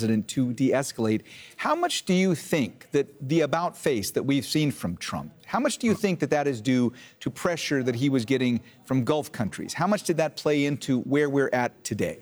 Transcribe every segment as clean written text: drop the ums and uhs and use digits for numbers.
president to de-escalate. How much do you think that the about face that we've seen from Trump, how much do you think that that is due to pressure that he was getting from Gulf countries? How much did that play into where we're at today?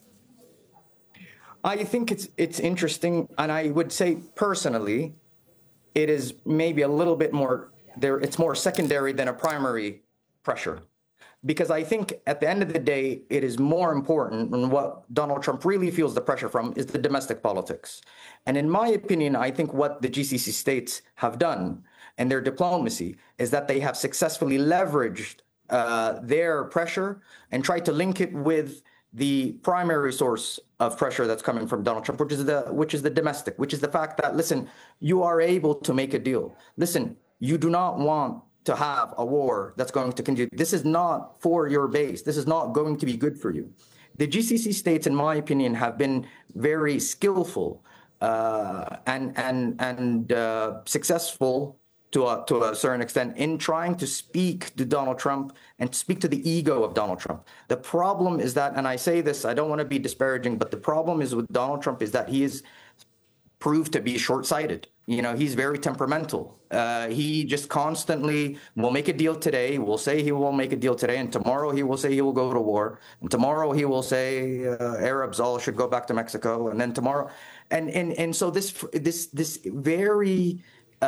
I think it's interesting, and I would say personally, it is maybe a little bit more there. It's more secondary than a primary pressure, because I think at the end of the day, it is more important, and what Donald Trump really feels the pressure from is the domestic politics. And in my opinion, I think what the GCC states have done and their diplomacy is that they have successfully leveraged their pressure and tried to link it with the primary source of pressure that's coming from Donald Trump, which is the domestic, which is the fact that, listen, you are able to make a deal. Listen, you do not want to have a war that's going to continue. This is not for your base. This is not going to be good for you. The GCC states, in my opinion, have been very skillful and successful to a certain extent in trying to speak to Donald Trump and speak to the ego of Donald Trump. The problem is that, and I say this, I don't want to be disparaging, but the problem is with Donald Trump is that he is proved to be short-sighted. You know, he's very temperamental. He just constantly will make a deal today, will say he will make a deal today, and tomorrow he will say he will go to war, and tomorrow he will say Arabs all should go back to Mexico, and then tomorrow, and so this very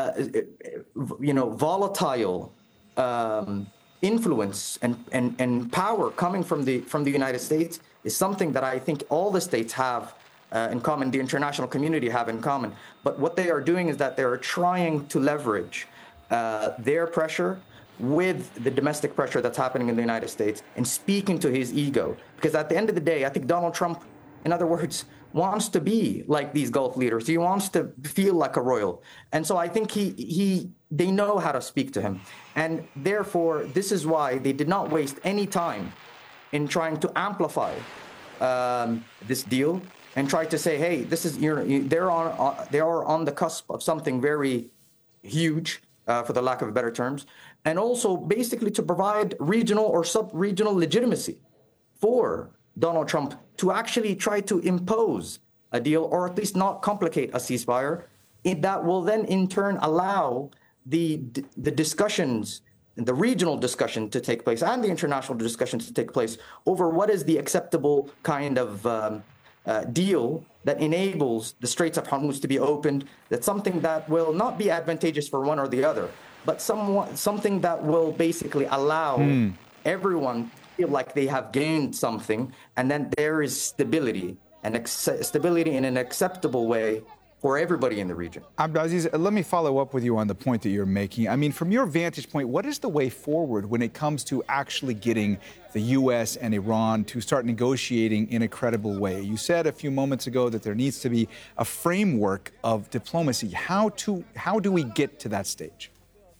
volatile influence and power coming from the United States is something that I think all the states have in common, the international community have in common. But what they are doing is that they are trying to leverage their pressure with the domestic pressure that's happening in the United States and speaking to his ego. Because at the end of the day, I think Donald Trump, in other words, wants to be like these Gulf leaders. He wants to feel like a royal. And so I think they know how to speak to him. And therefore, this is why they did not waste any time in trying to amplify this deal and try to say, hey, this is they are on the cusp of something very huge, for the lack of better terms, and also basically to provide regional or sub-regional legitimacy for Donald Trump to actually try to impose a deal, or at least not complicate a ceasefire, that will then in turn allow the discussions, the regional discussion to take place and the international discussions to take place over what is the acceptable kind of deal that enables the Straits of Hormuz to be opened. That's something that will not be advantageous for one or the other, but something that will basically allow everyone feel like they have gained something, and then there is stability and stability in an acceptable way for everybody in the region. Abdulaziz, let me follow up with you on the point that you're making. I mean, from your vantage point, what is the way forward when it comes to actually getting the U.S. and Iran to start negotiating in a credible way? You said a few moments ago that there needs to be a framework of diplomacy. How do we get to that stage?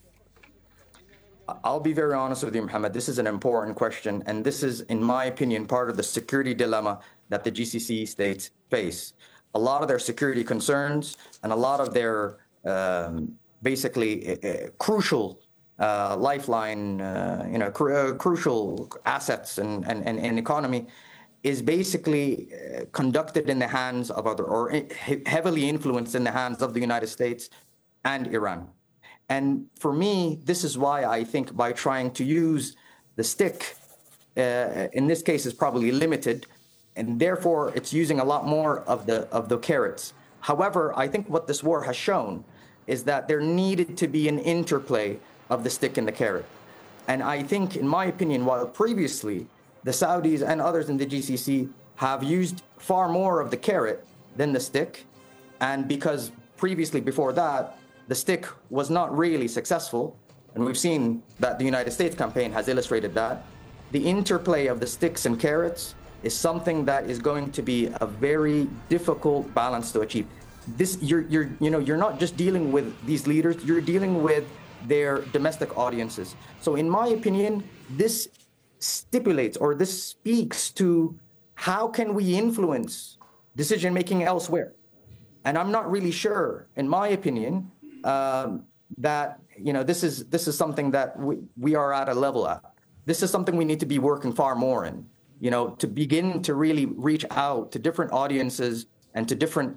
I'll be very honest with you, Mohammed. This is an important question, and this is, in my opinion, part of the security dilemma that the GCC states face. A lot of their security concerns and a lot of their basically crucial lifeline, crucial assets and economy is basically conducted in the hands of heavily influenced in the hands of the United States and Iran. And for me, this is why I think by trying to use the stick, in this case, is probably limited, and therefore it's using a lot more of the carrots. However, I think what this war has shown is that there needed to be an interplay of the stick and the carrot. And I think, in my opinion, while previously the Saudis and others in the GCC have used far more of the carrot than the stick, and because previously before that, the stick was not really successful, and we've seen that the United States campaign has illustrated that, the interplay of the sticks and carrots is something that is going to be a very difficult balance to achieve. This, you're not just dealing with these leaders, you're dealing with their domestic audiences. So in my opinion, this stipulates, or this speaks to how can we influence decision-making elsewhere. And I'm not really sure, in my opinion, that this is something that we are at a level at. This is something we need to be working far more in, to begin to really reach out to different audiences and to different